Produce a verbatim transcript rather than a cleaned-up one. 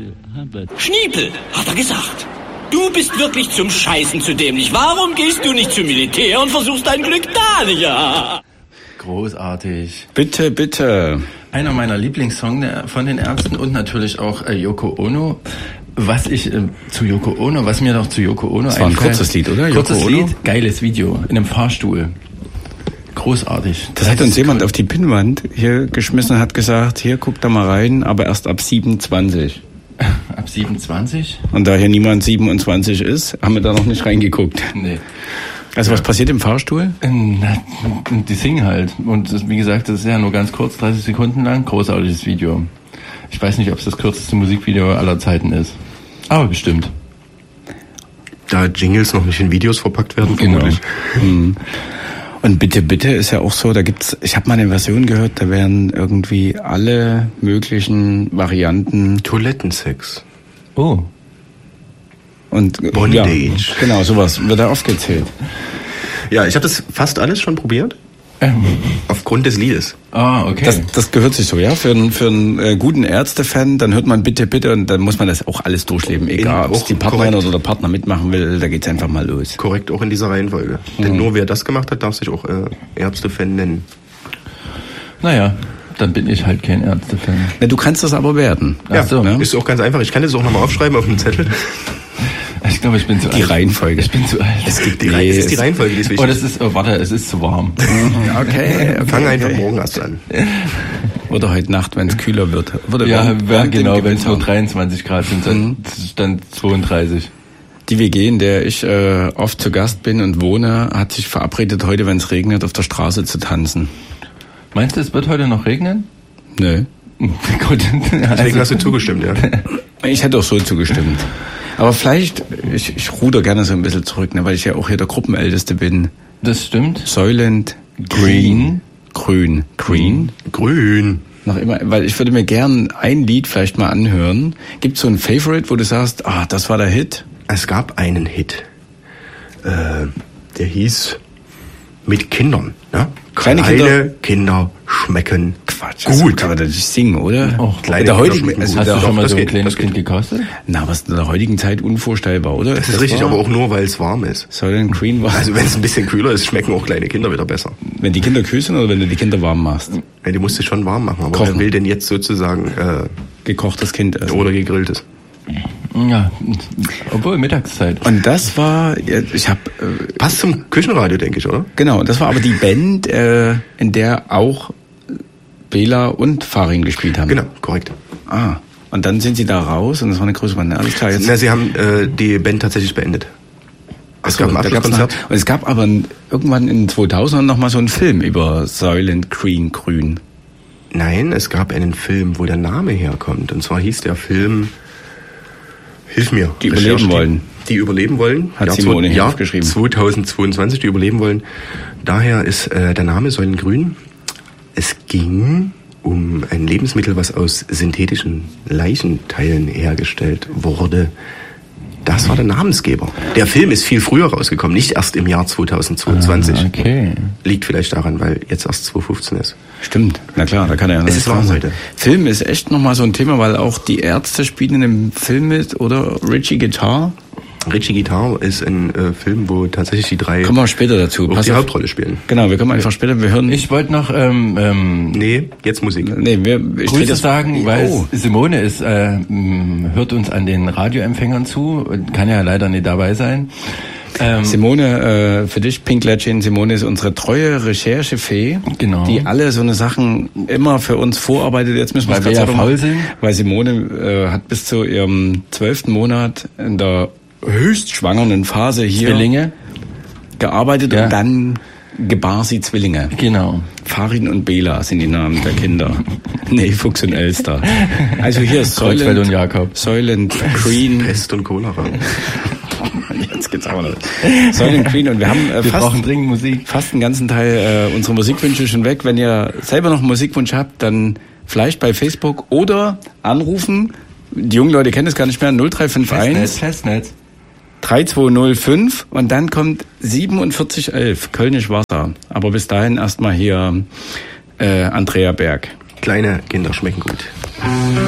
Schniepel, hat er gesagt. Du bist wirklich zum Scheißen zu dämlich. Warum gehst du nicht zum Militär und versuchst dein Glück da, ja? Großartig. Bitte, bitte. Einer meiner Lieblingssongs von den Ärzten und natürlich auch äh, Yoko Ono. Was ich äh, zu Yoko Ono, was mir noch zu Yoko Ono das war ein kurzes Lied, oder? Kurzes Yoko Lied, Ono? Geiles Video, in einem Fahrstuhl. Großartig. Das, das hat uns jemand cool. auf die Pinnwand hier geschmissen und hat gesagt, hier, guck da mal rein, aber erst ab siebenundzwanzig. Ab siebenundzwanzig? Und da hier niemand siebenundzwanzig ist, haben wir da noch nicht reingeguckt. Nee. Also ja. Was passiert im Fahrstuhl? Na, die singen halt. Und das, wie gesagt, das ist ja nur ganz kurz, dreißig Sekunden lang. Großartiges Video. Ich weiß nicht, ob es das kürzeste Musikvideo aller Zeiten ist. Aber bestimmt. Da Jingles noch nicht in Videos verpackt werden, vermutlich. Genau. Hm. Und Bitte, bitte ist ja auch so, da gibt's, ich habe mal eine Version gehört, da werden irgendwie alle möglichen Varianten... Toilettensex. Oh. Und Bondage. Ja, genau, sowas wird da aufgezählt. Ja, ich habe das fast alles schon probiert. Ähm. Aufgrund des Liedes. Ah, okay. Das, das gehört sich so, ja. Für einen, für einen äh, guten Ärzte-Fan, dann hört man Bitte, bitte und dann muss man das auch alles durchleben. Egal, ob die Partnerin korrekt. Oder der Partner mitmachen will, da geht's einfach mal los. Korrekt, auch in dieser Reihenfolge. Mhm. Denn nur wer das gemacht hat, darf sich auch äh, Ärzte-Fan nennen. Naja, dann bin ich halt kein Ärzte-Fan. Na, du kannst das aber werden. Ja, so, ne? Ist auch ganz einfach. Ich kann das auch nochmal aufschreiben auf dem Zettel. Ich glaube, ich bin zu alt. Die Reihenfolge. Ich bin zu alt. Es gibt die, nee, es ist die Reihenfolge, die ist wichtig. Oh, das ist, oh, warte, es ist zu warm. okay, okay. Fang einfach okay. morgen erst an. Oder heute Nacht, wenn es kühler wird. Würde ja, warm, warm genau, wenn es nur dreiundzwanzig Grad sind, dann mhm. dann zweiunddreißig. Die W G, in der ich äh, oft zu Gast bin und wohne, hat sich verabredet, heute, wenn es regnet, auf der Straße zu tanzen. Meinst du, es wird heute noch regnen? Nö. Gut. Deswegen also, hast du zugestimmt, ja? Ich hätte auch so zugestimmt. Aber vielleicht, ich, ich ruder gerne so ein bisschen zurück, ne, weil ich ja auch hier der Gruppenälteste bin. Das stimmt. Soylent Green. Grün. Green. Grün. Noch immer, weil ich würde mir gern ein Lied vielleicht mal anhören. Gibt's so ein Favorite, wo du sagst, ah, das war der Hit? Es gab einen Hit. Äh, der hieß Mit Kindern, ne? Kleine, kleine Kinder. Kinder schmecken Quatsch, gut. Also kann man das nicht singen, oder? Oh, kleine der Kinder heutigen, schmecken also gut. Hast der, du schon mal das so ein geht, kleines Kind gekostet? Na, was in der heutigen Zeit unvorstellbar, oder? Das ist das richtig, war, aber auch nur, weil es warm ist. Soylent Green war. Also wenn es ein bisschen kühler ist, schmecken auch kleine Kinder wieder besser. Wenn die Kinder kühl sind oder wenn du die Kinder warm machst? Ja, die musst du schon warm machen, aber Kochen. wer will denn jetzt sozusagen äh, gekochtes Kind essen? Oder gegrilltes? Ja, obwohl Mittagszeit. Und das war, ich habe äh, passt zum Küchenradio, denke ich, oder? Genau, das war aber die Band, äh, in der auch Bela und Farin gespielt haben. Genau, korrekt. Ah, und dann sind sie da raus und das war eine größere Band. Alles klar, jetzt. Na, sie haben äh, die Band tatsächlich beendet. Es so, gab ein Abschlusskonzert. Noch, und es gab aber irgendwann in den zweitausendern noch mal so einen Film über Soylent Green Grün. Nein, es gab einen Film, wo der Name herkommt. Und zwar hieß der Film... Hilf mir. Die überleben wollen. Die überleben wollen. Hat Simone hier aufgeschrieben. zweitausendzweiundzwanzig, die überleben wollen. Daher ist äh, der Name Soylent Grün. Es ging um ein Lebensmittel, was aus synthetischen Leichenteilen hergestellt wurde. Das war der Namensgeber. Der Film ist viel früher rausgekommen, nicht erst im Jahr zweitausendzweiundzwanzig. Ah, okay. Liegt vielleicht daran, weil jetzt erst zweitausendfünfzehn ist. Stimmt, na klar, da kann er ja noch Es ist warm heute. Film ist echt nochmal so ein Thema, weil auch die Ärzte spielen in dem Film mit, oder? Richie Guitar? Richie Guitar ist ein äh, Film, wo tatsächlich die drei kommen wir später dazu. Pass die auf. Hauptrolle spielen. Genau, wir kommen einfach später, wir hören... Ich wollte noch... Ähm, ähm, nee, jetzt Musik. Nee, wir, ich Grüße das sagen, weil oh. Simone ist, äh, hört uns an den Radioempfängern zu, kann ja leider nicht dabei sein. Ähm, Simone, äh, für dich, Pink Legend, Simone ist unsere treue Recherchefee, genau. die alle so eine Sachen immer für uns vorarbeitet. Jetzt müssen wir weil wir ja faul sind. Weil Simone äh, hat bis zu ihrem zwölften Monat in der höchst schwangeren Phase hier Zwillinge gearbeitet ja. und dann gebar sie Zwillinge. Genau. Farin und Bela sind die Namen der Kinder. Nee, Fuchs und Elster. Also hier ist Soylent, und Jakob. Soylent Green. Pest und Cholera. Jetzt geht's aber los. Soylent Green und wir haben äh, wir fast, brauchen dringend Musik. fast einen ganzen Teil äh, unserer Musikwünsche schon weg. Wenn ihr selber noch einen Musikwunsch habt, dann vielleicht bei Facebook oder anrufen. Die jungen Leute kennen es gar nicht mehr. null drei fünf eins Festnetz, Festnetz. drei zwei null fünf und dann kommt siebenundvierzig elf, Kölnisch Wasser. Aber bis dahin erstmal hier äh, Andrea Berg. Kleine Kinder schmecken gut.